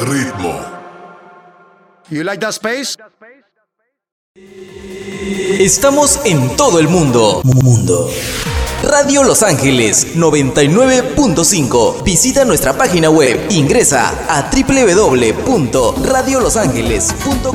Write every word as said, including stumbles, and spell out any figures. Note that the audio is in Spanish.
ritmo. You like that space? Estamos en todo el mundo. Mundo. Radio Los Ángeles noventa y nueve punto cinco. Visita nuestra página web. Ingresa a doble u doble u doble u punto radio los ángeles punto com.